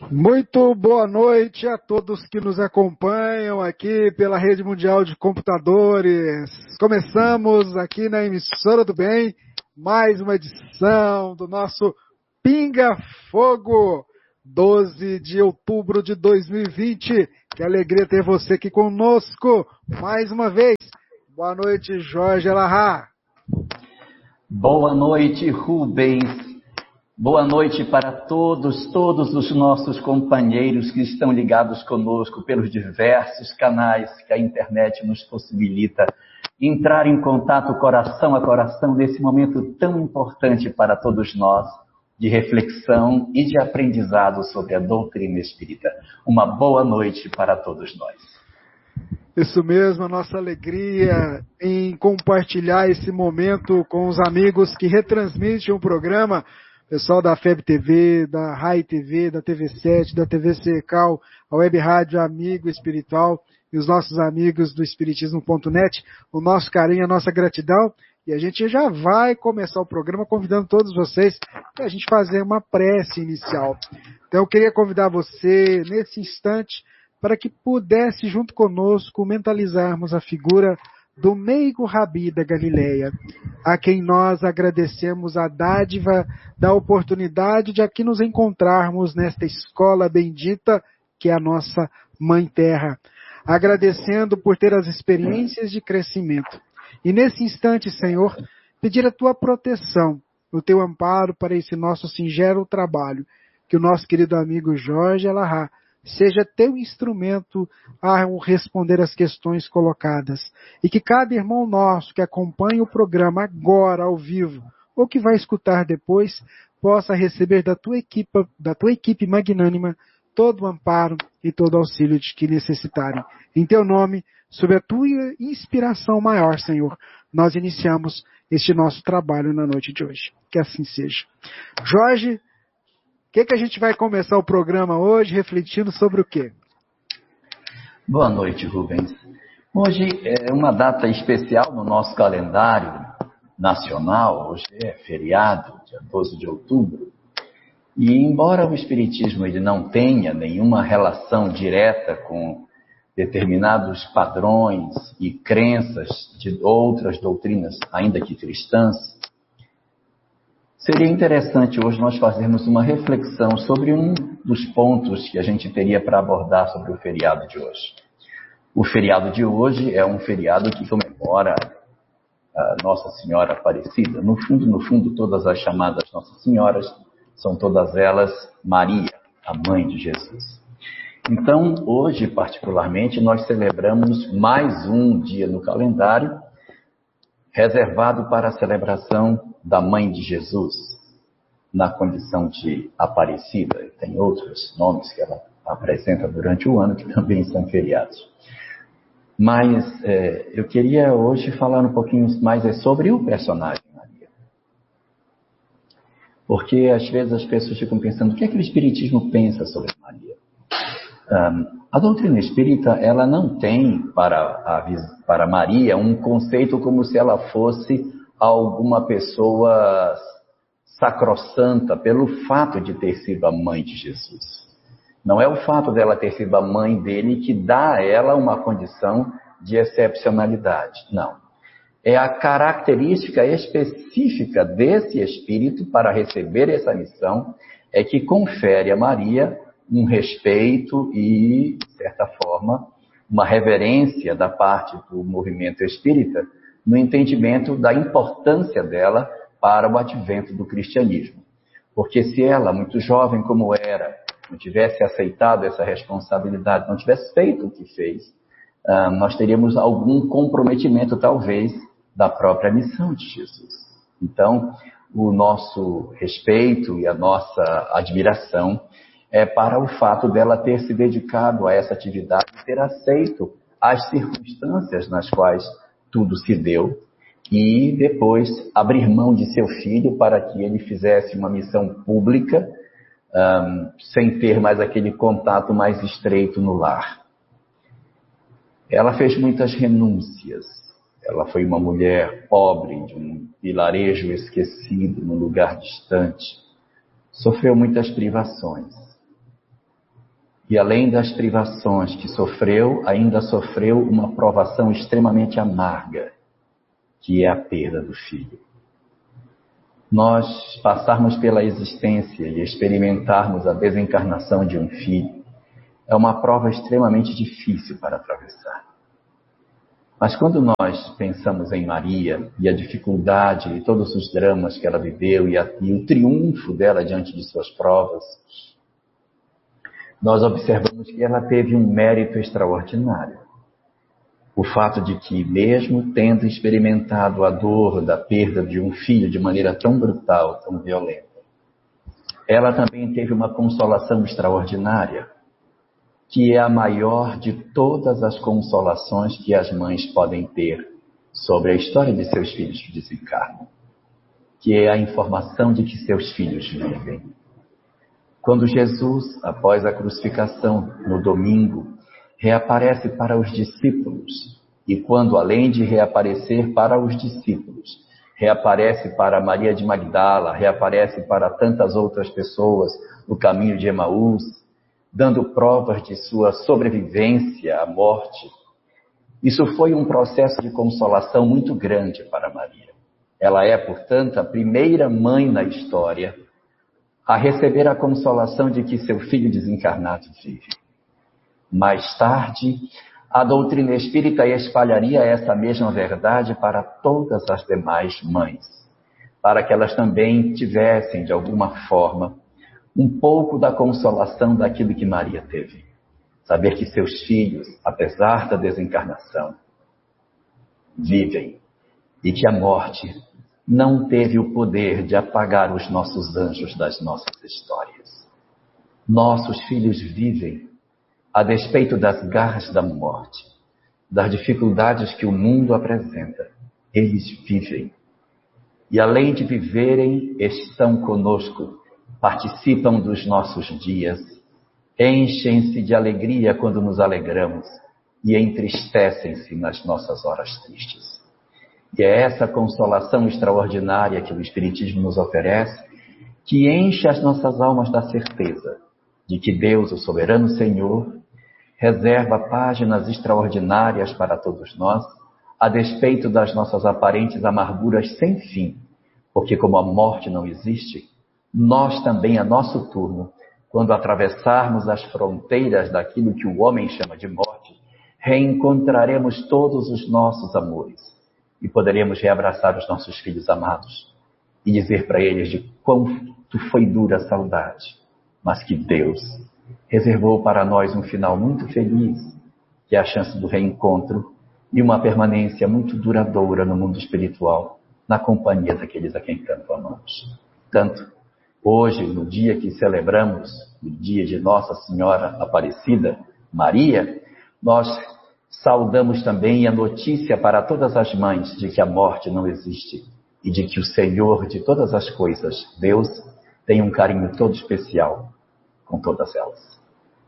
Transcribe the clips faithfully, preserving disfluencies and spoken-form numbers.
Muito boa noite a todos que nos acompanham aqui pela Rede Mundial de Computadores. Começamos aqui na Emissora do Bem, mais uma edição do nosso Pinga Fogo, doze de outubro de dois mil e vinte. Que alegria ter você aqui conosco mais uma vez. Boa noite, Jorge Elahá. Boa noite, Rubens. Boa noite para todos, todos os nossos companheiros que estão ligados conosco pelos diversos canais que a internet nos possibilita entrar em contato coração a coração nesse momento tão importante para todos nós, de reflexão e de aprendizado sobre a doutrina espírita. Uma boa noite para todos nós. Isso mesmo, a nossa alegria em compartilhar esse momento com os amigos que retransmitem o programa. Pessoal da F E B T V, da Rai T V, da T V sete, da T V Secal, a Web Rádio Amigo Espiritual e os nossos amigos do Espiritismo ponto net, o nosso carinho, a nossa gratidão. E a gente já vai começar o programa convidando todos vocês para a gente fazer uma prece inicial. Então eu queria convidar você, nesse instante, para que pudesse, junto conosco, mentalizarmos a figura do meigo Rabi da Galileia, a quem nós agradecemos a dádiva da oportunidade de aqui nos encontrarmos nesta escola bendita que é a nossa Mãe Terra, agradecendo por ter as experiências de crescimento. E nesse instante, Senhor, pedir a Tua proteção, o Teu amparo para esse nosso singelo trabalho, que o nosso querido amigo Jorge Elahá seja teu instrumento ao responder as questões colocadas. E que cada irmão nosso que acompanha o programa agora, ao vivo, ou que vai escutar depois, possa receber da tua equipe, da tua equipe magnânima todo o amparo e todo o auxílio de que necessitarem. Em teu nome, sob a tua inspiração maior, Senhor, nós iniciamos este nosso trabalho na noite de hoje. Que assim seja. Jorge, o que, que a gente vai começar o programa hoje, refletindo sobre o quê? Boa noite, Rubens. Hoje é uma data especial no nosso calendário nacional. Hoje é feriado, dia doze de outubro. E embora o Espiritismo ele não tenha nenhuma relação direta com determinados padrões e crenças de outras doutrinas, ainda que cristãs, seria interessante hoje nós fazermos uma reflexão sobre um dos pontos que a gente teria para abordar sobre o feriado de hoje. O feriado de hoje é um feriado que comemora a Nossa Senhora Aparecida. No fundo, no fundo, todas as chamadas Nossas Senhoras são todas elas Maria, a mãe de Jesus. Então, hoje, particularmente, nós celebramos mais um dia no calendário reservado para a celebração da Mãe de Jesus, na condição de Aparecida. Tem outros nomes que ela apresenta durante o ano, que também são feriados. Mas é, eu queria hoje falar um pouquinho mais é, sobre o personagem Maria. Porque às vezes as pessoas ficam pensando, o que é que o Espiritismo pensa sobre Maria? Um, a doutrina espírita, ela não tem para, a, para Maria um conceito como se ela fosse alguma pessoa sacrossanta pelo fato de ter sido a mãe de Jesus. Não é o fato dela ter sido a mãe dele que dá a ela uma condição de excepcionalidade. Não. É a característica específica desse espírito para receber essa missão é que confere a Maria um respeito e, de certa forma, uma reverência da parte do movimento espírita no entendimento da importância dela para o advento do cristianismo. Porque se ela, muito jovem como era, não tivesse aceitado essa responsabilidade, não tivesse feito o que fez, nós teríamos algum comprometimento, talvez, da própria missão de Jesus. Então, o nosso respeito e a nossa admiração é para o fato dela ter se dedicado a essa atividade e ter aceito as circunstâncias nas quais tudo se deu e depois abrir mão de seu filho para que ele fizesse uma missão pública um, sem ter mais aquele contato mais estreito no lar. Ela fez muitas renúncias. Ela foi uma mulher pobre, de um vilarejo esquecido, num lugar distante. Sofreu muitas privações. E além das privações que sofreu, ainda sofreu uma provação extremamente amarga, que é a perda do filho. Nós passarmos pela existência e experimentarmos a desencarnação de um filho é uma prova extremamente difícil para atravessar. Mas quando nós pensamos em Maria e a dificuldade e todos os dramas que ela viveu e, a, e o triunfo dela diante de suas provas, nós observamos que ela teve um mérito extraordinário. O fato de que, mesmo tendo experimentado a dor da perda de um filho de maneira tão brutal, tão violenta, ela também teve uma consolação extraordinária, que é a maior de todas as consolações que as mães podem ter sobre a história de seus filhos que desencarnam, que é a informação de que seus filhos vivem. Quando Jesus, após a crucificação, no domingo, reaparece para os discípulos, e quando, além de reaparecer para os discípulos, reaparece para Maria de Magdala, reaparece para tantas outras pessoas no caminho de Emaús, dando provas de sua sobrevivência à morte, isso foi um processo de consolação muito grande para Maria. Ela é, portanto, a primeira mãe na história a receber a consolação de que seu filho desencarnado vive. Mais tarde, a doutrina espírita espalharia essa mesma verdade para todas as demais mães, para que elas também tivessem, de alguma forma, um pouco da consolação daquilo que Maria teve. Saber que seus filhos, apesar da desencarnação, vivem e que a morte não teve o poder de apagar os nossos anjos das nossas histórias. Nossos filhos vivem a despeito das garras da morte, das dificuldades que o mundo apresenta. Eles vivem. E além de viverem, estão conosco, participam dos nossos dias, enchem-se de alegria quando nos alegramos e entristecem-se nas nossas horas tristes. E é essa consolação extraordinária que o Espiritismo nos oferece, que enche as nossas almas da certeza de que Deus, o soberano Senhor, reserva páginas extraordinárias para todos nós, a despeito das nossas aparentes amarguras sem fim, porque como a morte não existe, nós também, a nosso turno, quando atravessarmos as fronteiras daquilo que o homem chama de morte, reencontraremos todos os nossos amores e poderemos reabraçar os nossos filhos amados e dizer para eles de quanto foi dura a saudade, mas que Deus reservou para nós um final muito feliz, que é a chance do reencontro e uma permanência muito duradoura no mundo espiritual, na companhia daqueles a quem tanto amamos. Tanto, hoje, no dia que celebramos, o dia de Nossa Senhora Aparecida, Maria, nós saudamos também a notícia para todas as mães de que a morte não existe e de que o Senhor de todas as coisas, Deus, tem um carinho todo especial com todas elas.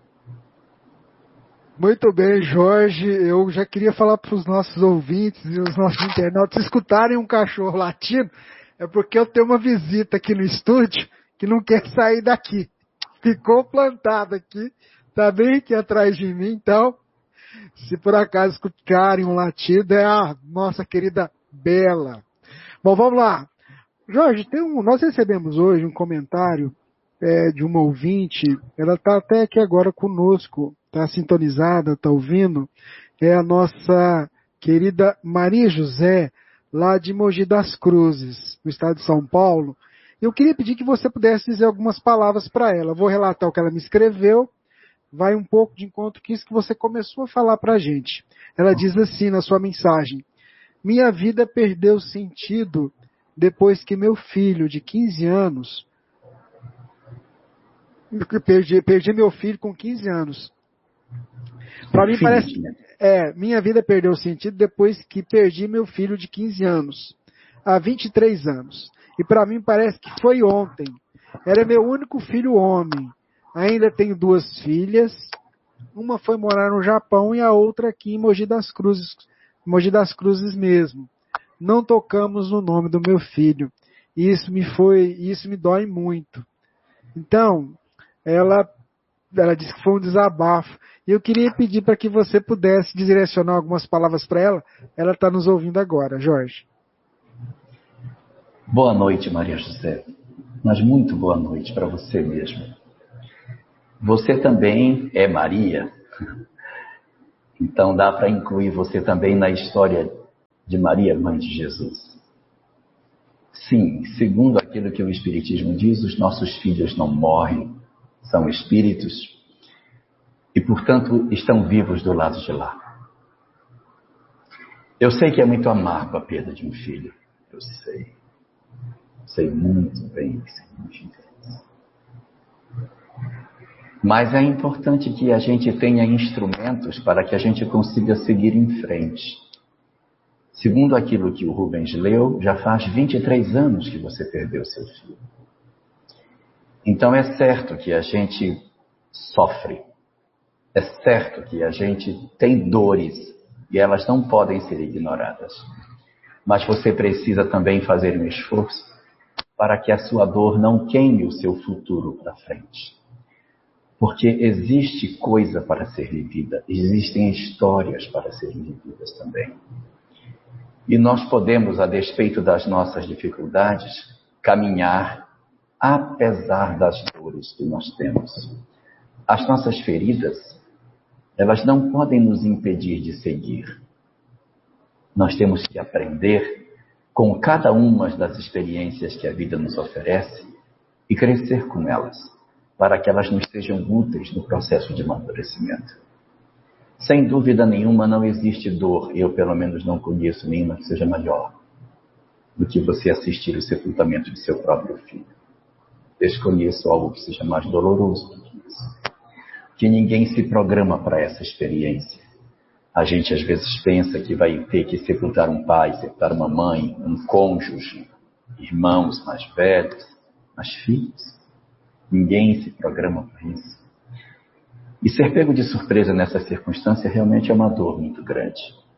Muito bem, Jorge. Eu já queria falar para os nossos ouvintes e os nossos internautas escutarem um cachorro latindo, é porque eu tenho uma visita aqui no estúdio que não quer sair daqui. Ficou plantado aqui, está bem aqui atrás de mim, então, se por acaso escutarem um latido, é a nossa querida Bela. Bom, vamos lá. Jorge, tem um, nós recebemos hoje um comentário é, de uma ouvinte, ela está até aqui agora conosco, está sintonizada, está ouvindo, é a nossa querida Maria José, lá de Mogi das Cruzes, no estado de São Paulo. Eu queria pedir que você pudesse dizer algumas palavras para ela. Eu vou relatar o que ela me escreveu, vai um pouco de encontro com isso que você começou a falar para a gente. Ela diz assim na sua mensagem: minha vida perdeu sentido depois que meu filho de quinze anos, perdi, perdi meu filho com quinze anos. Para mim parece que é, minha vida perdeu sentido depois que perdi meu filho de quinze anos, há vinte e três anos. E para mim parece que foi ontem. Era meu único filho homem. Ainda tenho duas filhas. Uma foi morar no Japão e a outra aqui em Mogi das Cruzes, Mogi das Cruzes mesmo. Não tocamos no nome do meu filho. Isso me foi, isso me dói muito. Então, ela ela disse que foi um desabafo. E eu queria pedir para que você pudesse direcionar algumas palavras para ela. Ela está nos ouvindo agora, Jorge. Boa noite, Maria José. Mas muito boa noite para você mesmo. Você também é Maria. Então dá para incluir você também na história de Maria, mãe de Jesus. Sim, segundo aquilo que o Espiritismo diz, os nossos filhos não morrem, são espíritos e, portanto, estão vivos do lado de lá. Eu sei que é muito amargo a perda de um filho. Eu sei. Sei muito bem o que significa isso. Mas é importante que a gente tenha instrumentos para que a gente consiga seguir em frente. Segundo aquilo que o Rubens leu, já faz vinte e três anos que você perdeu seu filho. Então é certo que a gente sofre. É certo que a gente tem dores e elas não podem ser ignoradas. Mas você precisa também fazer um esforço para que a sua dor não queime o seu futuro para frente. Porque existe coisa para ser vivida, existem histórias para serem vividas também. E nós podemos, a despeito das nossas dificuldades, caminhar apesar das dores que nós temos. As nossas feridas, elas não podem nos impedir de seguir. Nós temos que aprender com cada uma das experiências que a vida nos oferece e crescer com elas, para que elas nos sejam úteis no processo de amadurecimento. Sem dúvida nenhuma, não existe dor, eu pelo menos não conheço nenhuma que seja maior do que você assistir o sepultamento de seu próprio filho. Desconheço algo que seja mais doloroso do que isso. Que ninguém se programa para essa experiência. A gente às vezes pensa que vai ter que sepultar um pai, sepultar uma mãe, um cônjuge, irmãos mais velhos, mas filhos. Ninguém se programa para isso. E ser pego de surpresa nessa circunstância realmente é uma dor muito grande.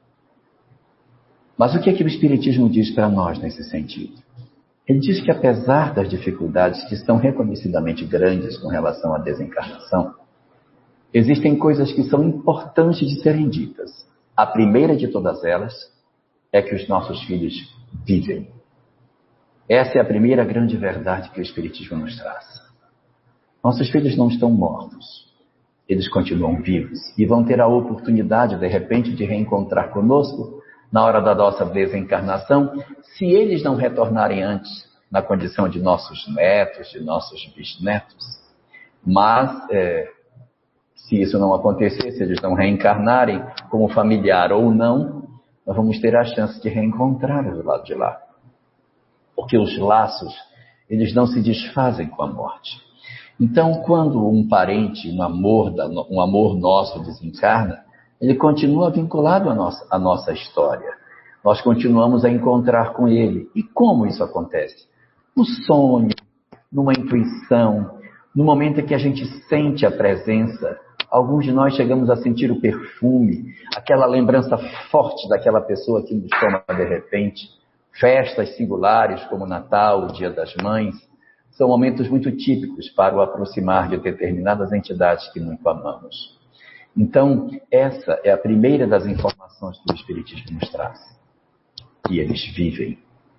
Mas o que é que o Espiritismo diz para nós nesse sentido? Ele diz que apesar das dificuldades que são reconhecidamente grandes com relação à desencarnação, existem coisas que são importantes de serem ditas. A primeira de todas elas é que os nossos filhos vivem. Essa é a primeira grande verdade que o Espiritismo nos traz. Nossos filhos não estão mortos. Eles continuam vivos e vão ter a oportunidade, de repente, de reencontrar conosco na hora da nossa desencarnação, se eles não retornarem antes na condição de nossos netos, de nossos bisnetos. Mas, é, se isso não acontecer, se eles não reencarnarem como familiar ou não, nós vamos ter a chance de reencontrá-los do lado de lá. Porque os laços, eles não se desfazem com a morte. Então, quando um parente, um amor, da, um amor nosso desencarna, ele continua vinculado à nossa, à nossa história. Nós continuamos a encontrar com ele. E como isso acontece? No sonho, numa intuição, no momento em que a gente sente a presença. Alguns de nós chegamos a sentir o perfume, aquela lembrança forte daquela pessoa que nos toma de repente. Festas singulares como o Natal, o Dia das Mães, são momentos muito típicos para o aproximar de determinadas entidades que muito amamos. Então, essa é a primeira das informações que o Espiritismo nos traz. Que eles vivem.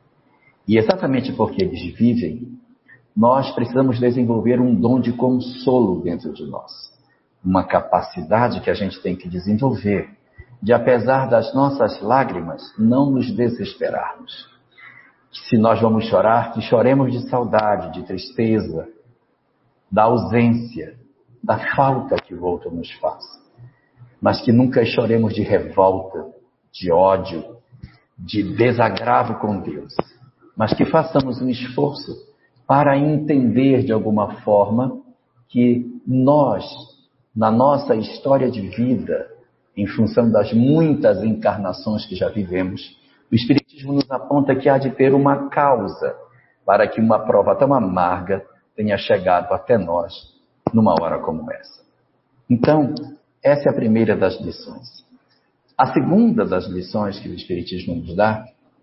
E exatamente porque eles vivem, nós precisamos desenvolver um dom de consolo dentro de nós. Uma capacidade que a gente tem que desenvolver, de apesar das nossas lágrimas, não nos desesperarmos. Se nós vamos chorar, que choremos de saudade, de tristeza, da ausência, da falta que o outro nos faz. Mas que nunca choremos de revolta, de ódio, de desagravo com Deus. Mas que façamos um esforço para entender de alguma forma que nós, na nossa história de vida, em função das muitas encarnações que já vivemos, o Espiritismo nos aponta que há de ter uma causa para que uma prova tão amarga tenha chegado até nós numa hora como essa. Então, essa é a primeira das lições. A segunda das lições que o Espiritismo nos dá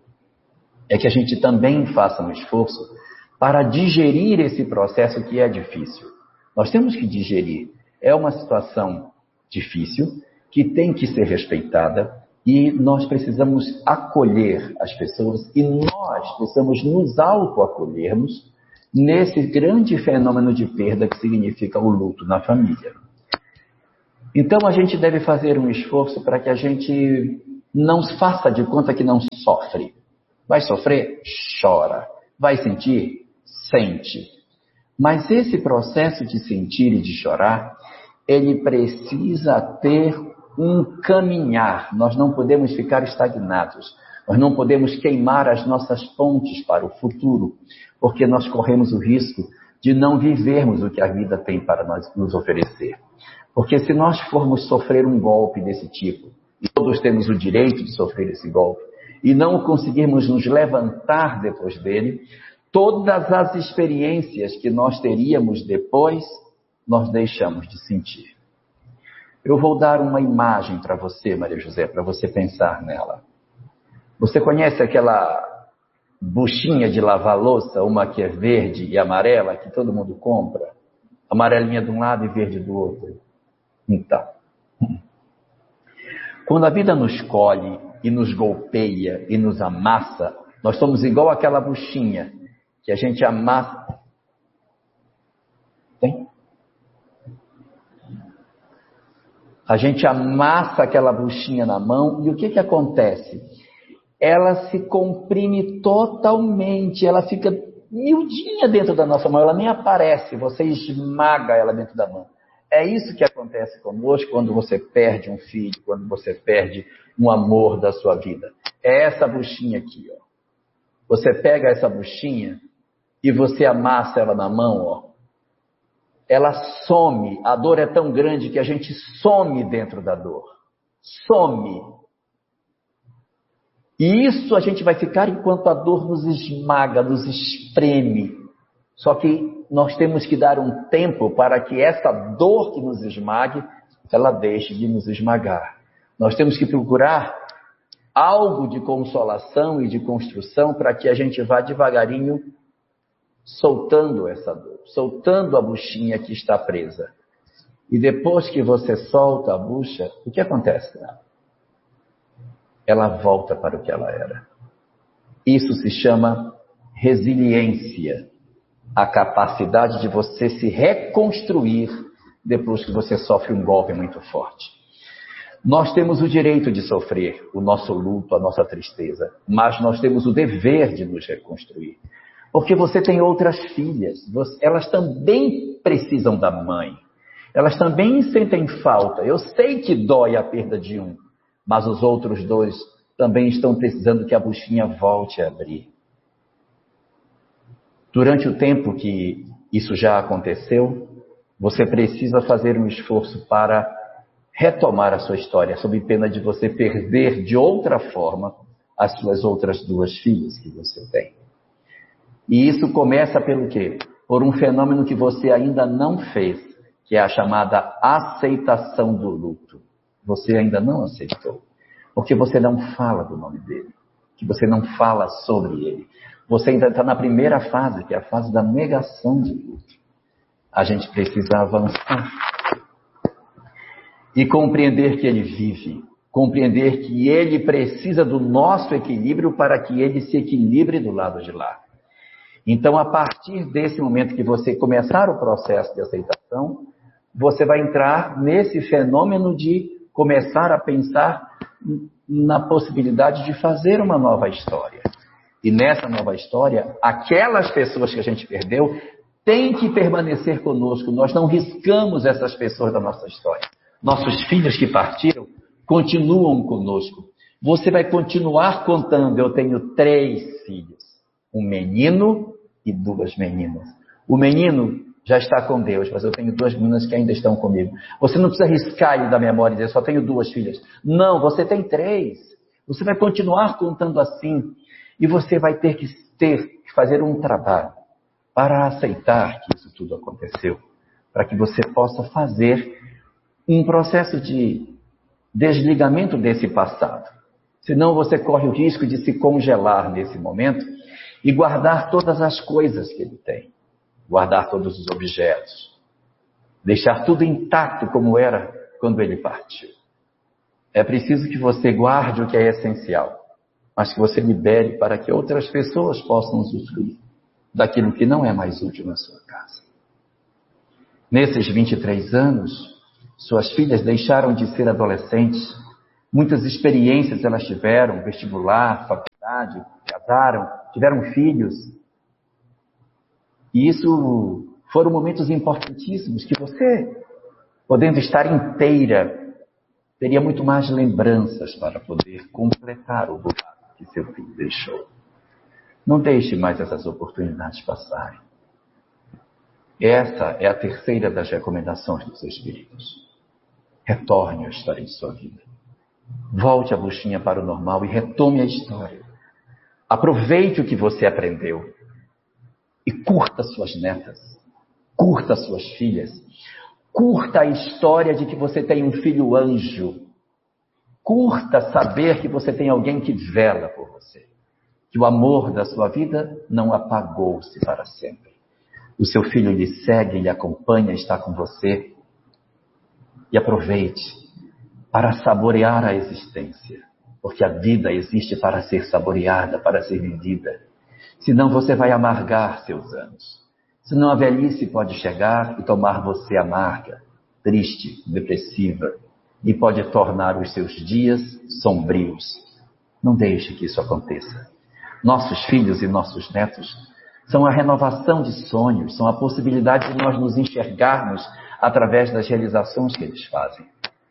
é que a gente também faça um esforço para digerir esse processo que é difícil. Nós temos que digerir É uma situação difícil, que tem que ser respeitada, e nós precisamos acolher as pessoas, e nós precisamos nos auto-acolhermos nesse grande fenômeno de perda que significa o luto na família. Então a gente deve fazer um esforço para que a gente não faça de conta que não sofre. Vai sofrer? Chora. Vai sentir? Sente. Mas esse processo de sentir e de chorar, ele precisa ter um caminhar. Nós não podemos ficar estagnados. Nós não podemos queimar as nossas pontes para o futuro, porque nós corremos o risco de não vivermos o que a vida tem para nós, nos oferecer. Porque se nós formos sofrer um golpe desse tipo, e todos temos o direito de sofrer esse golpe, e não conseguirmos nos levantar depois dele, todas as experiências que nós teríamos depois, nós deixamos de sentir. Eu vou dar uma imagem para você, Maria José, para você pensar nela. Você conhece aquela buchinha de lavar louça, uma que é verde e amarela, que todo mundo compra? Amarelinha de um lado e verde do outro. Então, quando a vida nos colhe e nos golpeia e nos amassa, nós somos igual aquela buchinha que a gente amassa. Tem? A gente amassa aquela buchinha na mão e o que que acontece? Ela se comprime totalmente, ela fica miudinha dentro da nossa mão, ela nem aparece, você esmaga ela dentro da mão. É isso que acontece conosco quando você perde um filho, quando você perde um amor da sua vida. É essa buchinha aqui, ó. Você pega essa buchinha e você amassa ela na mão, ó. Ela some, a dor é tão grande que a gente some dentro da dor. Some. E isso a gente vai ficar enquanto a dor nos esmaga, nos espreme. Só que nós temos que dar um tempo para que essa dor que nos esmague, ela deixe de nos esmagar. Nós temos que procurar algo de consolação e de construção para que a gente vá devagarinho soltando essa dor, soltando a buchinha que está presa. E depois que você solta a bucha, o que acontece? Ela volta para o que ela era. Isso se chama resiliência. A capacidade de você se reconstruir depois que você sofre um golpe muito forte. Nós temos o direito de sofrer o nosso luto, a nossa tristeza, mas nós temos o dever de nos reconstruir. Porque você tem outras filhas, elas também precisam da mãe, elas também sentem falta. Eu sei que dói a perda de um, mas os outros dois também estão precisando que a buchinha volte a abrir. Durante o tempo que isso já aconteceu, você precisa fazer um esforço para retomar a sua história, sob pena de você perder de outra forma as suas outras duas filhas que você tem. E isso começa pelo quê? Por um fenômeno que você ainda não fez, que é a chamada aceitação do luto. Você ainda não aceitou, porque você não fala do nome dele, que você não fala sobre ele. Você ainda está na primeira fase, que é a fase da negação de luto. A gente precisa avançar e compreender que ele vive, compreender que ele precisa do nosso equilíbrio para que ele se equilibre do lado de lá. Então, a partir desse momento que você começar o processo de aceitação, você vai entrar nesse fenômeno de começar a pensar na possibilidade de fazer uma nova história. E nessa nova história, aquelas pessoas que a gente perdeu têm que permanecer conosco. Nós não riscamos essas pessoas da nossa história. Nossos filhos que partiram continuam conosco. Você vai continuar contando. Eu tenho três filhos. Um menino e duas meninas. O menino já está com Deus, mas eu tenho duas meninas que ainda estão comigo. Você não precisa riscar ele da memória e dizer, só tenho duas filhas. Não, você tem três. Você vai continuar contando assim. E você vai ter que ter que fazer um trabalho para aceitar que isso tudo aconteceu. Para que você possa fazer um processo de desligamento desse passado. Senão você corre o risco de se congelar nesse momento e guardar todas as coisas que ele tem. Guardar todos os objetos. deixar tudo intacto como era quando ele partiu. É preciso que você guarde o que é essencial, mas que você libere para que outras pessoas possam usufruir daquilo que não é mais útil na sua casa. Nesses vinte e três anos, suas filhas deixaram de ser adolescentes, muitas experiências elas tiveram, vestibular, faculdade, casaram, tiveram filhos. E isso foram momentos importantíssimos que você, podendo estar inteira, teria muito mais lembranças para poder completar o lugar que seu filho deixou. Não deixe mais essas oportunidades passarem. Essa é a terceira das recomendações dos Espíritos. Retorne à história de sua vida. Volte a buchinha para o normal e retome a história. Aproveite o que você aprendeu e curta suas netas, curta suas filhas, curta a história de que você tem um filho anjo, curta saber que você tem alguém que vela por você, que o amor da sua vida não apagou-se para sempre. O seu filho lhe segue, lhe acompanha, está com você. E aproveite para saborear a existência, porque a vida existe para ser saboreada, para ser vivida. Senão você vai amargar seus anos. Senão a velhice pode chegar e tomar você amarga, triste, depressiva, e pode tornar os seus dias sombrios. Não deixe que isso aconteça. Nossos filhos e nossos netos são a renovação de sonhos, são a possibilidade de nós nos enxergarmos através das realizações que eles fazem.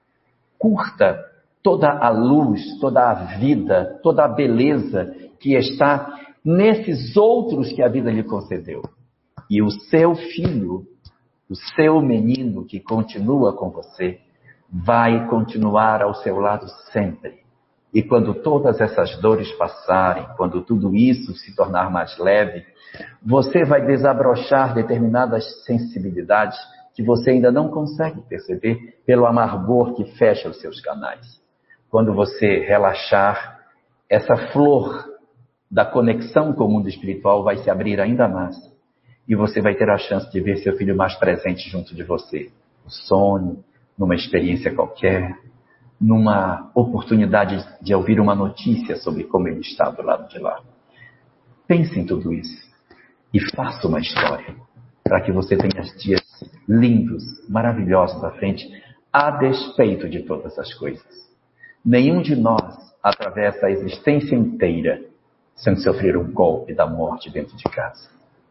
Curta toda a luz, toda a vida, toda a beleza que está nesses outros que a vida lhe concedeu. E o seu filho, o seu menino que continua com você, vai continuar ao seu lado sempre. E quando todas essas dores passarem, quando tudo isso se tornar mais leve, você vai desabrochar determinadas sensibilidades que você ainda não consegue perceber pelo amargor que fecha os seus canais. Quando você relaxar, essa flor da conexão com o mundo espiritual vai se abrir ainda mais. E você vai ter a chance de ver seu filho mais presente junto de você. No sonho, numa experiência qualquer, numa oportunidade de ouvir uma notícia sobre como ele está do lado de lá. Pense em tudo isso e faça uma história para que você tenha dias lindos, maravilhosos à frente, a despeito de todas as coisas. Nenhum de nós atravessa a existência inteira sem sofrer o golpe da morte dentro de casa.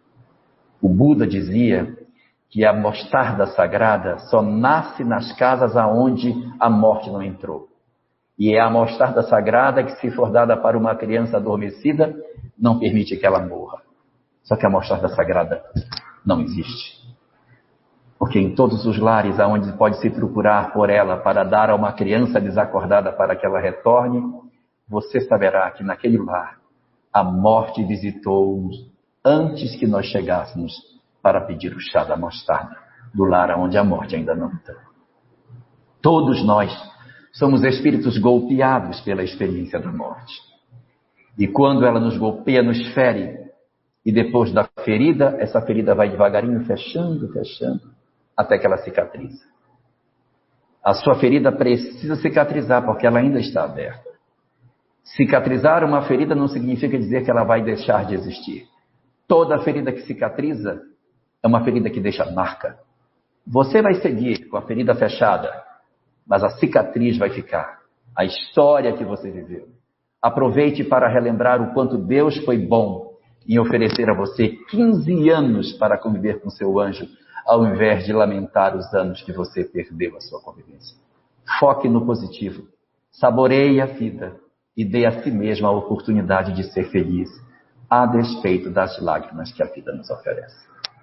O Buda dizia que a mostarda sagrada só nasce nas casas aonde a morte não entrou. E é a mostarda sagrada que, se for dada para uma criança adormecida, não permite que ela morra. Só que a mostarda sagrada não existe. Porque em todos os lares aonde pode se procurar por ela para dar a uma criança desacordada para que ela retorne, você saberá que naquele lar a morte visitou-nos antes que nós chegássemos para pedir o chá da mostarda do lar onde a morte ainda não entrou. Todos nós somos espíritos golpeados pela experiência da morte. E quando ela nos golpeia, nos fere. E depois da ferida, essa ferida vai devagarinho fechando, fechando, até que ela cicatriza. A sua ferida precisa cicatrizar, porque ela ainda está aberta. Cicatrizar uma ferida não significa dizer que ela vai deixar de existir. Toda ferida que cicatriza é uma ferida que deixa marca. Você vai seguir com a ferida fechada, mas a cicatriz vai ficar. A história que você viveu. Aproveite para relembrar o quanto Deus foi bom em oferecer a você quinze anos para conviver com seu anjo, ao invés de lamentar os anos que você perdeu a sua convivência. Foque no positivo. Saboreie a vida e dê a si mesmo a oportunidade de ser feliz, a despeito das lágrimas que a vida nos oferece.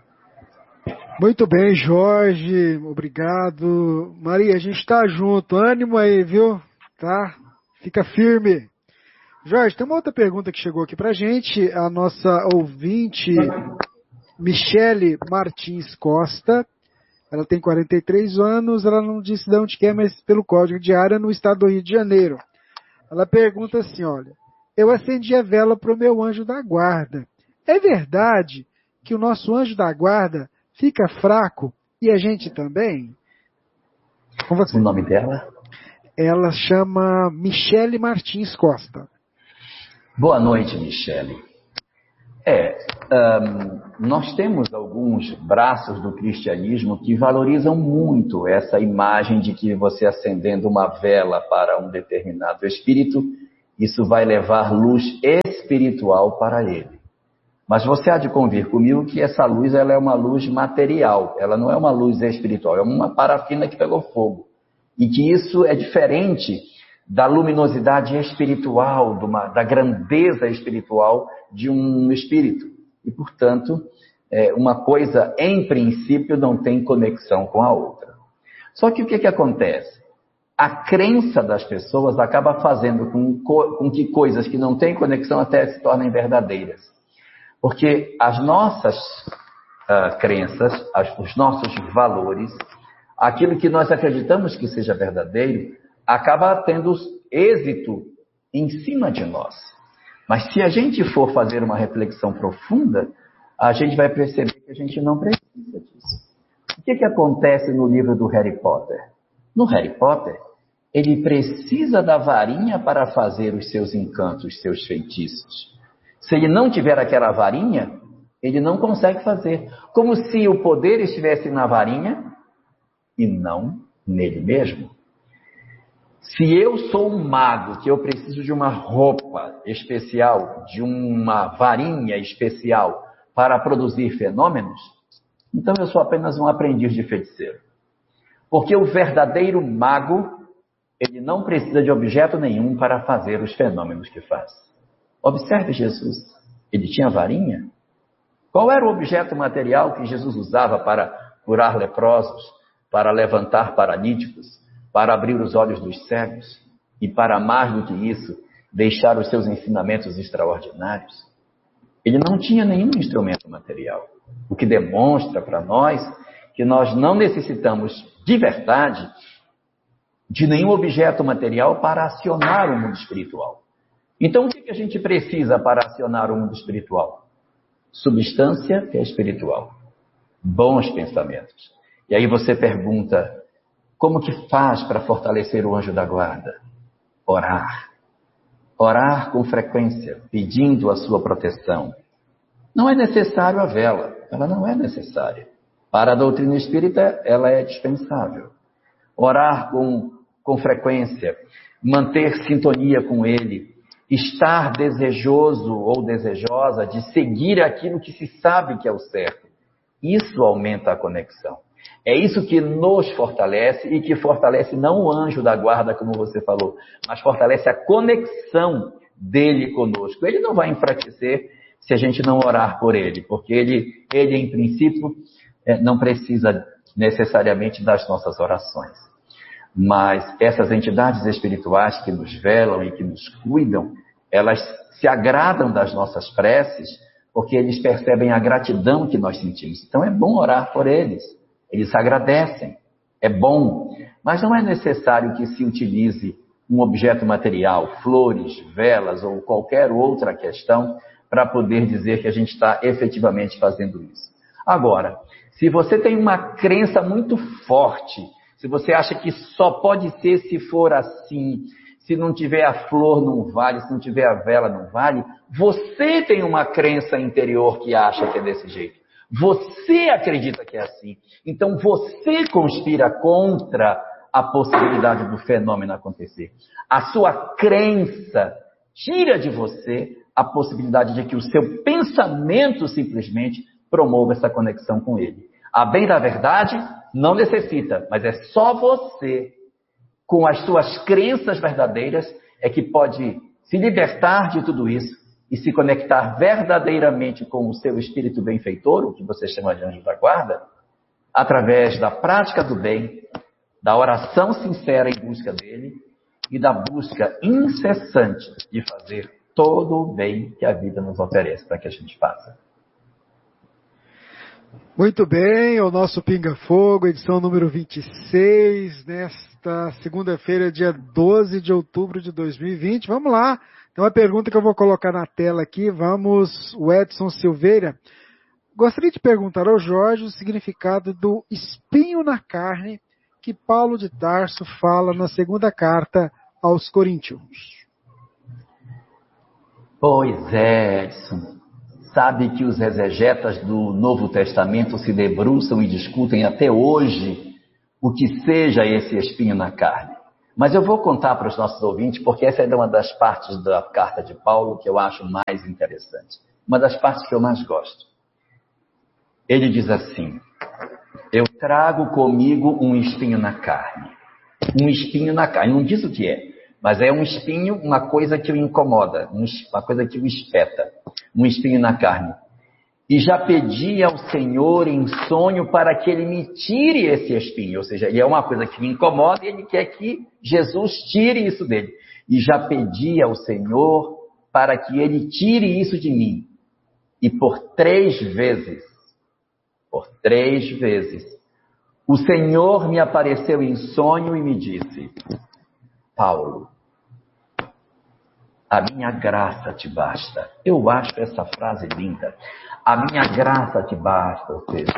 Muito bem, Jorge, obrigado. Maria, a gente está junto, ânimo aí, viu? Tá? Fica firme. Jorge, tem uma outra pergunta que chegou aqui pra gente, a nossa ouvinte, Michele Martins Costa, ela tem quarenta e três anos, ela não disse de onde que é, mas pelo código de área no estado do Rio de Janeiro. Ela pergunta assim, olha, eu acendi a vela para o meu anjo da guarda. É verdade que o nosso anjo da guarda fica fraco E a gente também... Com você. O nome dela? Ela chama Michele Martins Costa. Boa noite, Michele. É, um, nós temos alguns braços do cristianismo que valorizam muito essa imagem de que você acendendo uma vela para um determinado espírito, isso vai levar luz espiritual para ele. Mas você há de convir comigo que essa luz ela é uma luz material, ela não é uma luz espiritual, é uma parafina que pegou fogo. E que isso é diferente da luminosidade espiritual, de uma, da grandeza espiritual de um espírito. E, portanto, é, uma coisa, em princípio, não tem conexão com a outra. Só que o que, que acontece? A crença das pessoas acaba fazendo com, com que coisas que não têm conexão até se tornem verdadeiras. Porque as nossas uh, crenças, as, os nossos valores, aquilo que nós acreditamos que seja verdadeiro, acaba tendo êxito em cima de nós. Mas se a gente for fazer uma reflexão profunda, a gente vai perceber que a gente não precisa disso. O que, que acontece no livro do Harry Potter? No Harry Potter, ele precisa da varinha para fazer os seus encantos, os seus feitiços. Se ele não tiver aquela varinha, ele não consegue fazer. Como se o poder estivesse na varinha e não nele mesmo. Se eu sou um mago, que eu preciso de uma roupa especial, de uma varinha especial para produzir fenômenos, então eu sou apenas um aprendiz de feiticeiro. Porque o verdadeiro mago, ele não precisa de objeto nenhum para fazer os fenômenos que faz. Observe Jesus. Ele tinha varinha? Qual era o objeto material que Jesus usava para curar leprosos, para levantar paralíticos, para abrir os olhos dos cegos e, para mais do que isso, deixar os seus ensinamentos extraordinários? Ele não tinha nenhum instrumento material, o que demonstra para nós que nós não necessitamos de verdade de nenhum objeto material para acionar o mundo espiritual. Então, o que a gente precisa para acionar o mundo espiritual? Substância que é espiritual. Bons pensamentos. E aí você pergunta, como que faz para fortalecer o anjo da guarda? Orar. Orar com frequência, pedindo a sua proteção. Não é necessário a vela, ela não é necessária. Para a doutrina espírita, ela é dispensável. Orar com, com frequência, manter sintonia com ele, estar desejoso ou desejosa de seguir aquilo que se sabe que é o certo. Isso aumenta a conexão. É isso que nos fortalece e que fortalece não o anjo da guarda, como você falou, mas fortalece a conexão dele conosco. Ele não vai enfraquecer se a gente não orar por ele, porque ele, ele em princípio, não precisa necessariamente das nossas orações. Mas essas entidades espirituais que nos velam e que nos cuidam, elas se agradam das nossas preces, porque eles percebem a gratidão que nós sentimos. Então é bom orar por eles. Eles agradecem. É bom. Mas não é necessário que se utilize um objeto material, flores, velas ou qualquer outra questão, para poder dizer que a gente está efetivamente fazendo isso. Agora, se você tem uma crença muito forte, se você acha que só pode ser se for assim, se não tiver a flor não vale, se não tiver a vela não vale, você tem uma crença interior que acha que é desse jeito. Você acredita que é assim. Então você conspira contra a possibilidade do fenômeno acontecer. A sua crença tira de você a possibilidade de que o seu pensamento simplesmente promova essa conexão com ele. A bem da verdade, não necessita, mas é só você, com as suas crenças verdadeiras, é que pode se libertar de tudo isso e se conectar verdadeiramente com o seu espírito benfeitor, o que você chama de anjo da guarda, através da prática do bem, da oração sincera em busca dele e da busca incessante de fazer todo o bem que a vida nos oferece para que a gente faça. Muito bem, o nosso Pinga Fogo, edição número vinte e seis, nesta segunda-feira, dia doze de outubro de dois mil e vinte. Vamos lá, tem uma pergunta que eu vou colocar na tela aqui, vamos, o Edson Silveira. gostaria de perguntar ao Jorge o significado do espinho na carne que Paulo de Tarso fala na segunda carta aos Coríntios. Pois é, Edson. Sabe que os exegetas do Novo Testamento se debruçam e discutem até hoje o que seja esse espinho na carne. Mas eu vou contar para os nossos ouvintes, porque essa é uma das partes da carta de Paulo que eu acho mais interessante. Uma das partes que eu mais gosto. Ele diz assim: eu trago comigo um espinho na carne. Um espinho na carne. Não diz o que é, mas é um espinho, uma coisa que o incomoda, uma coisa que o espeta. Um espinho na carne. E já pedi ao Senhor em sonho para que Ele me tire esse espinho. Ou seja, ele é uma coisa que me incomoda e Ele quer que Jesus tire isso dele. E já pedi ao Senhor para que Ele tire isso de mim. E por três vezes, por três vezes, o Senhor me apareceu em sonho e me disse: Paulo, a minha graça te basta. Eu acho essa frase linda. A minha graça te basta, ou seja,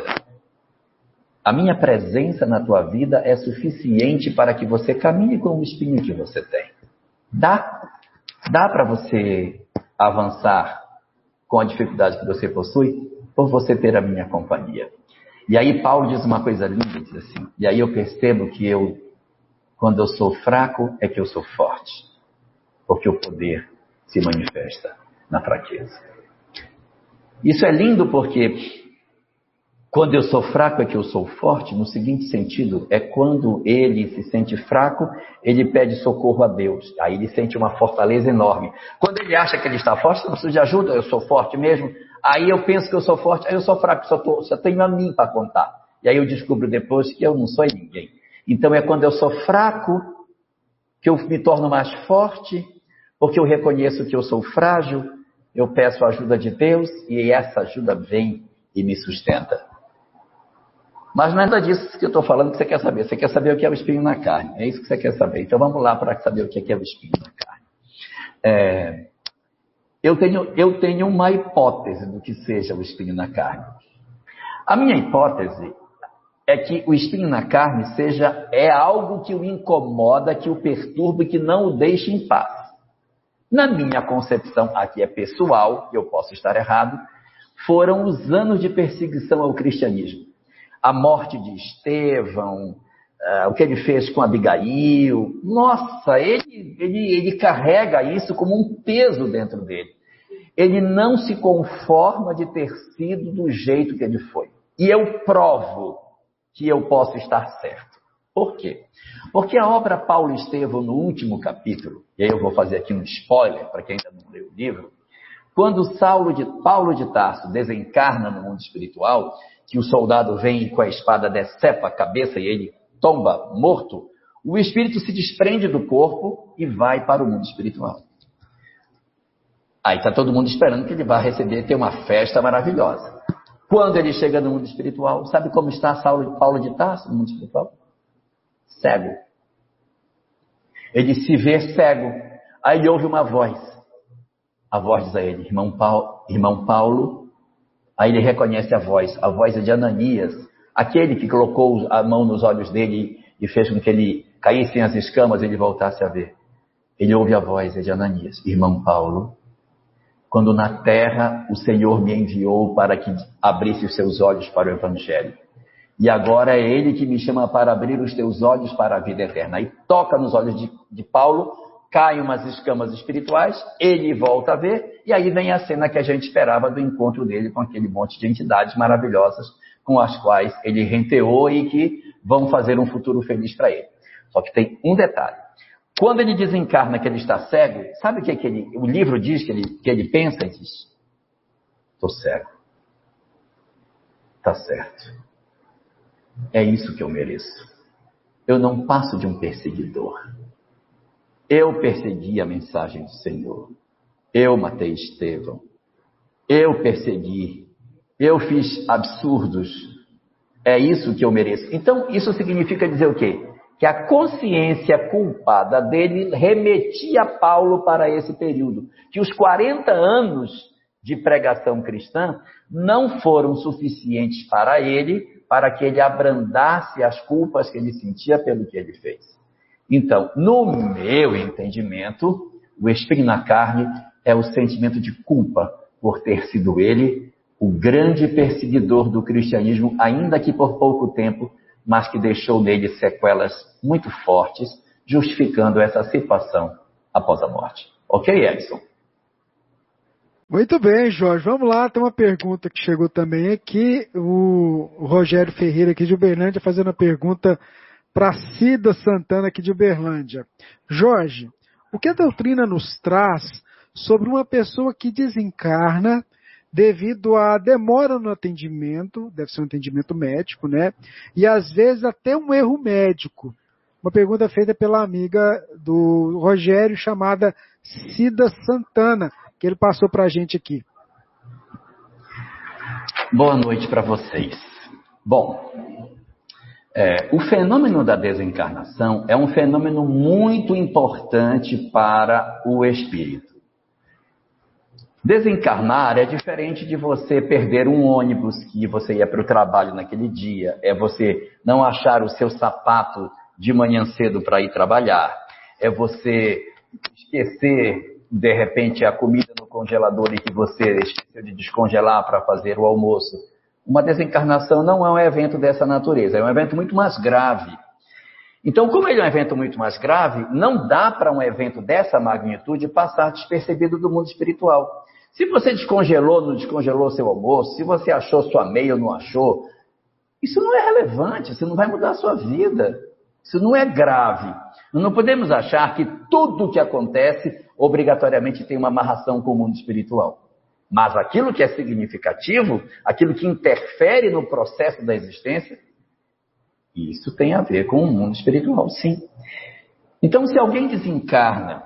a minha presença na tua vida é suficiente para que você caminhe com o espinho que você tem. Dá? Dá para você avançar com a dificuldade que você possui por você ter a minha companhia. E aí Paulo diz uma coisa linda, diz assim, e aí eu percebo que eu, quando eu sou fraco, é que eu sou forte. Porque o poder se manifesta na fraqueza. Isso é lindo porque quando eu sou fraco é que eu sou forte, no seguinte sentido, é quando ele se sente fraco, ele pede socorro a Deus. Aí ele sente uma fortaleza enorme. Quando ele acha que ele está forte, não preciso de ajuda, eu sou forte mesmo. Aí eu penso que eu sou forte, aí eu sou fraco, só, tô, só tenho a mim para contar. E aí eu descubro depois que eu não sou ninguém. Então é quando eu sou fraco que eu me torno mais forte, porque eu reconheço que eu sou frágil, eu peço a ajuda de Deus e essa ajuda vem e me sustenta. Mas não é nada disso que eu estou falando que você quer saber. Você quer saber o que é o espinho na carne. É isso que você quer saber. Então vamos lá para saber o que é o espinho na carne. É, eu, tenho, eu tenho uma hipótese do que seja o espinho na carne. A minha hipótese é que o espinho na carne seja, é algo que o incomoda, que o perturba e que não o deixa em paz. Na minha concepção, aqui é pessoal, eu posso estar errado, foram os anos de perseguição ao cristianismo. A morte de Estevão, uh, o que ele fez com Abigail. Nossa, ele, ele, ele carrega isso como um peso dentro dele. Ele não se conforma de ter sido do jeito que ele foi. E eu provo que eu posso estar certo. Por quê? Porque a obra Paulo e Estevão, no último capítulo, e aí eu vou fazer aqui um spoiler para quem ainda não leu o livro, quando Saulo de, Paulo de Tarso desencarna no mundo espiritual, que o soldado vem e com a espada decepa a cabeça e ele tomba morto, o espírito se desprende do corpo e vai para o mundo espiritual. Aí está todo mundo esperando que ele vá receber, ter uma festa maravilhosa. Quando ele chega no mundo espiritual, sabe como está Saulo, Paulo de Tarso no mundo espiritual? Cego. Ele se vê cego. Aí ele ouve uma voz. A voz diz a ele, irmão Paulo, irmão Paulo. Aí ele reconhece a voz. A voz é de Ananias, aquele que colocou a mão nos olhos dele e fez com que ele caísse as escamas e ele voltasse a ver. Ele ouve a voz, é de Ananias. Irmão Paulo, quando na terra o Senhor me enviou para que abrisse os seus olhos para o Evangelho. E agora é Ele que me chama para abrir os teus olhos para a vida eterna. Aí toca nos olhos de, de Paulo, caem umas escamas espirituais, ele volta a ver, e aí vem a cena que a gente esperava do encontro dele com aquele monte de entidades maravilhosas com as quais ele renteou e que vão fazer um futuro feliz para ele. Só que tem um detalhe. Quando ele desencarna que ele está cego, sabe o que, que ele, o livro diz que ele, que ele pensa? Ele diz, estou cego. Está certo. É isso que eu mereço. Eu não passo de um perseguidor. Eu persegui a mensagem do Senhor. Eu matei Estevão. Eu persegui. Eu fiz absurdos. É isso que eu mereço. Então, isso significa dizer o quê? Que a consciência culpada dele remetia Paulo para esse período. Que os quarenta anos de pregação cristã não foram suficientes para ele, para que ele abrandasse as culpas que ele sentia pelo que ele fez. Então, no meu entendimento, o espinho na carne é o sentimento de culpa por ter sido ele o grande perseguidor do cristianismo, ainda que por pouco tempo, mas que deixou nele sequelas muito fortes, justificando essa situação após a morte. Ok, Edson? Muito bem, Jorge. Vamos lá, tem uma pergunta que chegou também aqui. O Rogério Ferreira aqui de Uberlândia fazendo a pergunta para Cida Santana aqui de Uberlândia. Jorge, o que a doutrina nos traz sobre uma pessoa que desencarna devido à demora no atendimento, deve ser um atendimento médico, né? E às vezes até um erro médico. Uma pergunta feita pela amiga do Rogério chamada Cida Santana, que ele passou para a gente aqui. Boa noite para vocês. Bom, é, o fenômeno da desencarnação é um fenômeno muito importante para o espírito. Desencarnar é diferente de você perder um ônibus que você ia para o trabalho naquele dia, é você não achar o seu sapato de manhã cedo para ir trabalhar, é você esquecer de repente a comida no congelador e que você esqueceu de descongelar para fazer o almoço. Uma desencarnação não é um evento dessa natureza, é um evento muito mais grave. Então, como ele é um evento muito mais grave, não dá para um evento dessa magnitude passar despercebido do mundo espiritual. Se você descongelou ou não descongelou seu almoço, se você achou sua meia ou não achou, isso não é relevante, isso não vai mudar a sua vida. Isso não é grave. Não podemos achar que tudo o que acontece obrigatoriamente tem uma amarração com o mundo espiritual. Mas aquilo que é significativo, aquilo que interfere no processo da existência, isso tem a ver com o mundo espiritual, sim. Então, se alguém desencarna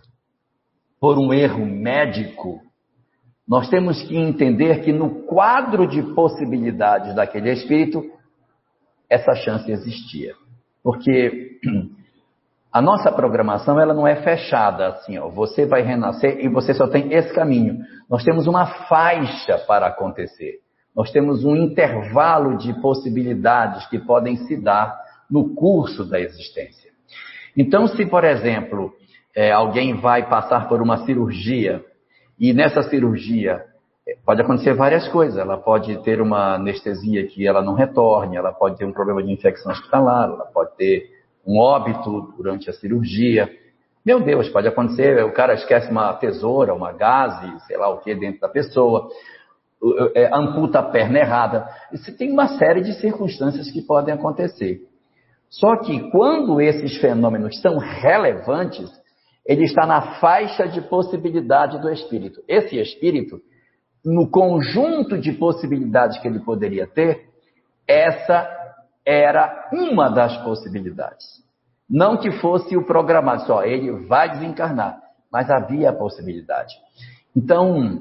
por um erro médico, nós temos que entender que no quadro de possibilidades daquele espírito, essa chance existia. Porque a nossa programação ela não é fechada assim, ó, você vai renascer e você só tem esse caminho. Nós temos uma faixa para acontecer. Nós temos um intervalo de possibilidades que podem se dar no curso da existência. Então, se, por exemplo, é, alguém vai passar por uma cirurgia e nessa cirurgia pode acontecer várias coisas. Ela pode ter uma anestesia que ela não retorne, ela pode ter um problema de infecção hospitalar, ela pode ter um óbito durante a cirurgia. Meu Deus, pode acontecer, o cara esquece uma tesoura, uma gaze, sei lá o que dentro da pessoa, amputa a perna errada. Isso tem uma série de circunstâncias que podem acontecer. Só que quando esses fenômenos são relevantes, ele está na faixa de possibilidade do espírito. Esse espírito, no conjunto de possibilidades que ele poderia ter, essa era uma das possibilidades. Não que fosse o programado, só ele vai desencarnar, mas havia a possibilidade. Então,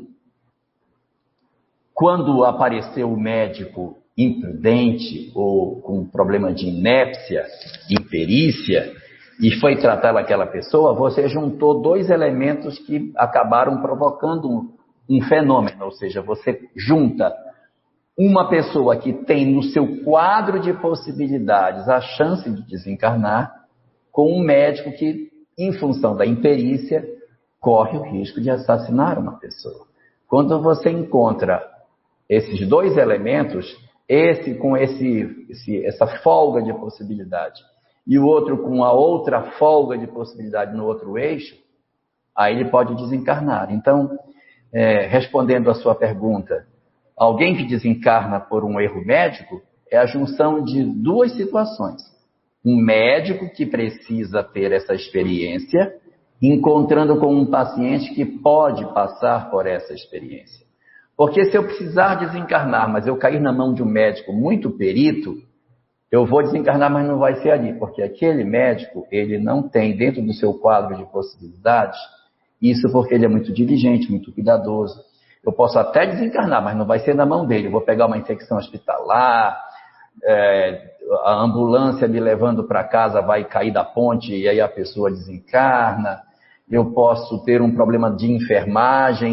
quando apareceu o médico imprudente ou com problema de inépcia, imperícia, e foi tratar aquela pessoa, você juntou dois elementos que acabaram provocando um, um fenômeno, ou seja, você junta uma pessoa que tem no seu quadro de possibilidades a chance de desencarnar com um médico que, em função da imperícia, corre o risco de assassinar uma pessoa. Quando você encontra esses dois elementos, esse com esse, esse, essa folga de possibilidade e o outro com a outra folga de possibilidade no outro eixo, aí ele pode desencarnar. Então, é, respondendo à sua pergunta, alguém que desencarna por um erro médico é a junção de duas situações. Um médico que precisa ter essa experiência, encontrando com um paciente que pode passar por essa experiência. Porque se eu precisar desencarnar, mas eu cair na mão de um médico muito perito, eu vou desencarnar, mas não vai ser ali. Porque aquele médico, ele não tem dentro do seu quadro de possibilidades, isso porque ele é muito diligente, muito cuidadoso. Eu posso até desencarnar, mas não vai ser na mão dele. Eu vou pegar uma infecção hospitalar, é, a ambulância me levando para casa vai cair da ponte e aí a pessoa desencarna. Eu posso ter um problema de enfermagem,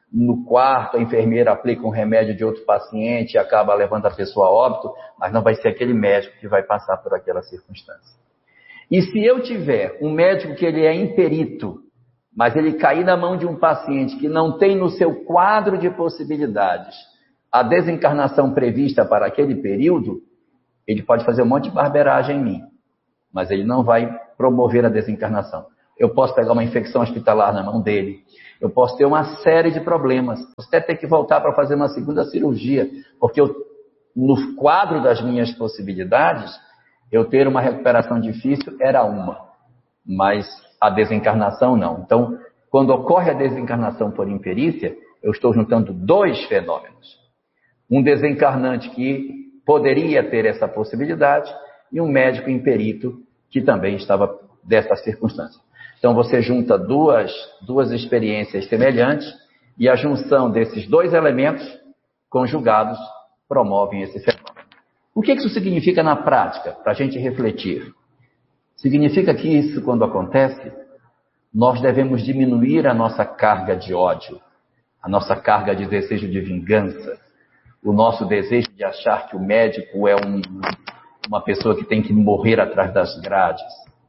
no quarto a enfermeira aplica um remédio de outro paciente e acaba levando a pessoa a óbito, mas não vai ser aquele médico que vai passar por aquela circunstância. E se eu tiver um médico que ele é imperito, mas ele cair na mão de um paciente que não tem no seu quadro de possibilidades a desencarnação prevista para aquele período, ele pode fazer um monte de barbeiragem em mim, mas ele não vai promover a desencarnação. Eu posso pegar uma infecção hospitalar na mão dele, eu posso ter uma série de problemas, posso até ter que voltar para fazer uma segunda cirurgia, porque eu, no quadro das minhas possibilidades, eu ter uma recuperação difícil era uma, mas a desencarnação não. Então, quando ocorre a desencarnação por imperícia, eu estou juntando dois fenômenos. Um desencarnante que poderia ter essa possibilidade e um médico imperito que também estava dessa circunstância. Então, você junta duas, duas experiências semelhantes e a junção desses dois elementos conjugados promovem esse fenômeno. O que isso significa na prática, para a gente refletir? Significa que isso, quando acontece, nós devemos diminuir a nossa carga de ódio, a nossa carga de desejo de vingança, o nosso desejo de achar que o médico é um, uma pessoa que tem que morrer atrás das grades.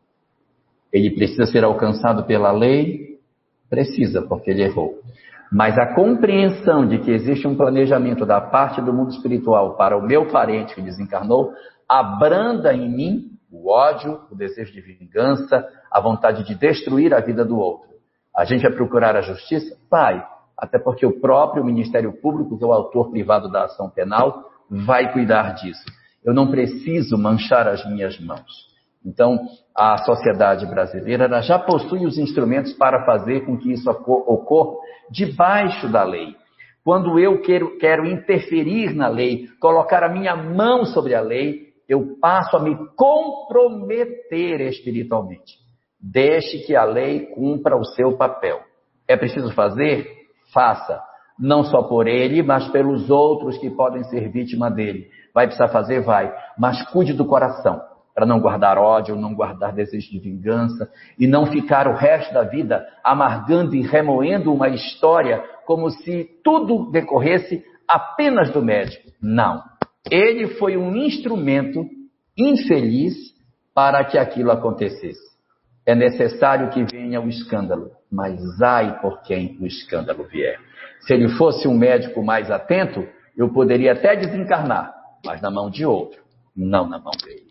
Ele precisa ser alcançado pela lei? Precisa, porque ele errou. Mas a compreensão de que existe um planejamento da parte do mundo espiritual para o meu parente que desencarnou, abranda em mim o ódio, o desejo de vingança, a vontade de destruir a vida do outro. A gente vai procurar a justiça? Vai. Até porque o próprio Ministério Público, que é o autor privado da ação penal, vai cuidar disso. Eu não preciso manchar as minhas mãos. Então, a sociedade brasileira ela já possui os instrumentos para fazer com que isso ocorra debaixo da lei. Quando eu quero, quero interferir na lei, colocar a minha mão sobre a lei, eu passo a me comprometer espiritualmente. Deixe que a lei cumpra o seu papel. É preciso fazer? Faça. Não só por ele, mas pelos outros que podem ser vítima dele. Vai precisar fazer? Vai. Mas cuide do coração, para não guardar ódio, não guardar desejo de vingança e não ficar o resto da vida amargando e remoendo uma história como se tudo decorresse apenas do médico. Não. Ele foi um instrumento infeliz para que aquilo acontecesse. É necessário que venha o escândalo, mas ai por quem o escândalo vier. Se ele fosse um médico mais atento, eu poderia até desencarnar, mas na mão de outro, não na mão dele.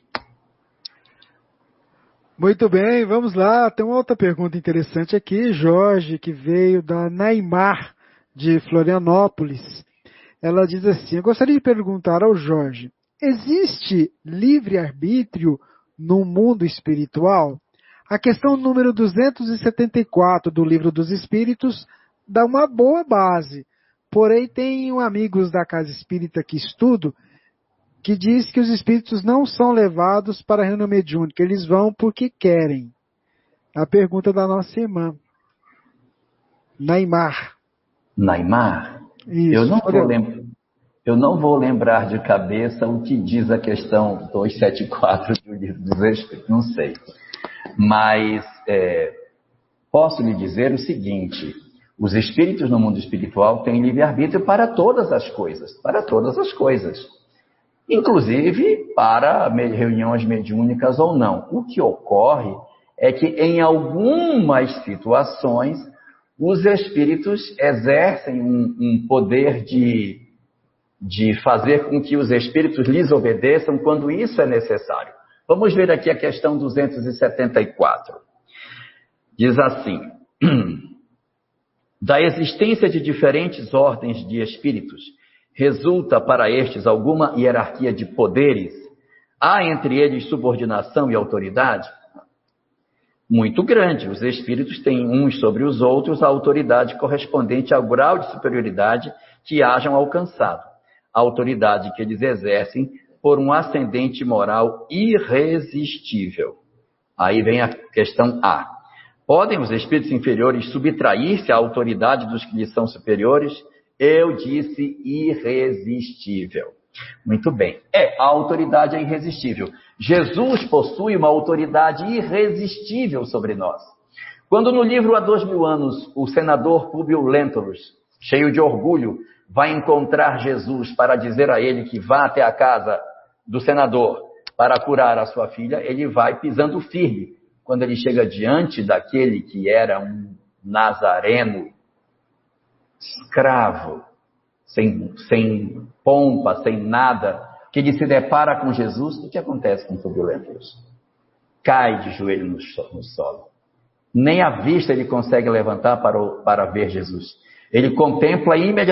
Muito bem, vamos lá. Tem uma outra pergunta interessante aqui, Jorge, que veio da Naimar, de Florianópolis. Ela diz assim: eu gostaria de perguntar ao Jorge, existe livre-arbítrio no mundo espiritual? A questão número duzentos e setenta e quatro do Livro dos Espíritos dá uma boa base, porém tem amigos da Casa Espírita que estudo que diz que os espíritos não são levados para a reunião mediúnica, eles vão porque querem. A pergunta da nossa irmã, Naimar. Naimar? Isso. Eu não, vou lembra... Eu não vou lembrar de cabeça o que diz a questão duzentos e setenta e quatro do Livro dos Espíritos, não sei. Mas é, posso lhe dizer o seguinte: os espíritos no mundo espiritual têm livre-arbítrio para todas as coisas, para todas as coisas. Inclusive para reuniões mediúnicas ou não. O que ocorre é que em algumas situações os espíritos exercem um, um poder de, de fazer com que os espíritos lhes obedeçam quando isso é necessário. Vamos ver aqui a questão duzentos e setenta e quatro. Diz assim: da existência de diferentes ordens de espíritos, resulta para estes alguma hierarquia de poderes? Há entre eles subordinação e autoridade? Muito grande. Os espíritos têm uns sobre os outros a autoridade correspondente ao grau de superioridade que hajam alcançado. A autoridade que eles exercem por um ascendente moral irresistível. Aí vem a questão A. Podem os espíritos inferiores subtrair-se à autoridade dos que lhes são superiores? Eu disse irresistível. Muito bem. É, a autoridade é irresistível. Jesus possui uma autoridade irresistível sobre nós. Quando no livro Há Dois Mil Anos, o senador Públio Lentulus cheio de orgulho, vai encontrar Jesus para dizer a ele que vá até a casa do senador para curar a sua filha, ele vai pisando firme. Quando ele chega diante daquele que era um nazareno, escravo, sem, sem pompa, sem nada, que ele se depara com Jesus, o que acontece com o turbulento? Cai de joelho no, no solo. Nem a vista ele consegue levantar para, o, para ver Jesus. Ele contempla imediatamente